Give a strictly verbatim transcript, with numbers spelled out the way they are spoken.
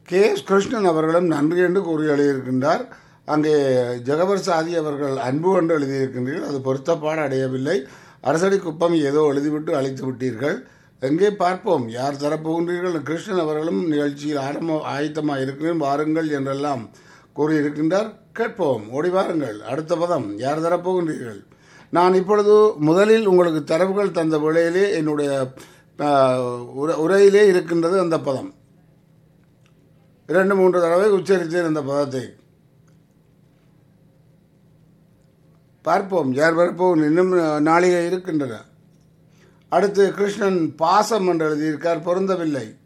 K S Krishnan அவர்களும் நன்றி என்று கூறி எழுதியிருக்கின்றார். அங்கே ஜெகவர் சாதி அவர்கள் அன்பு என்று எழுதியிருக்கின்றீர்கள். அது பொருத்தப்பாடு அடையவில்லை. அரசடி குப்பம் ஏதோ எழுதிவிட்டு அழைத்து விட்டீர்கள். எங்கே பார்ப்போம் யார் தரப்போகின்றீர்கள். கிருஷ்ணன் அவர்களும் நிகழ்ச்சியில் ஆரம்ப ஆயத்தமாக இருக்கிறேன் வாருங்கள் என்றெல்லாம் கூறியிருக்கின்றார். கேட்போம், ஓடி வாருங்கள். அடுத்த பதம் யார் தரப்போகின்றீர்கள். நான் இப்பொழுது முதலில் உங்களுக்கு தரவுகள் தந்த வேளையிலே என்னுடைய உரையிலே இருக்கின்றது அந்த பதம். இரண்டு மூன்று தடவை உச்சரித்தேன் அந்த பதத்தை. பார்ப்போம் யார் வரப்போகும். இன்னும் நாளிகை இருக்கின்றன. அடுத்து கிருஷ்ணன் பாசம் என்று எழுதியிருக்கார், பொருந்தவில்லை.